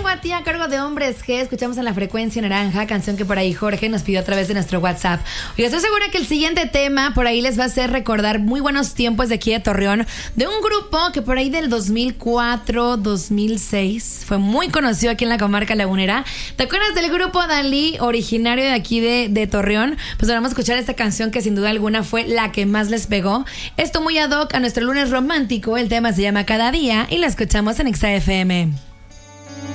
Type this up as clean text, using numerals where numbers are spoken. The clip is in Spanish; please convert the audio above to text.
Llego a ti a cargo de Hombres G. Escuchamos en la frecuencia naranja, canción que por ahí Jorge nos pidió a través de nuestro WhatsApp. Y estoy segura que el siguiente tema por ahí les va a hacer recordar muy buenos tiempos de aquí de Torreón, de un grupo que por ahí del 2004, 2006 fue muy conocido aquí en la comarca lagunera. ¿Te acuerdas del grupo Dalí, originario de aquí de Torreón? Pues vamos a escuchar esta canción que sin duda alguna fue la que más les pegó. Esto muy ad hoc a nuestro lunes romántico. El tema se llama Cada Día y la escuchamos en XFM.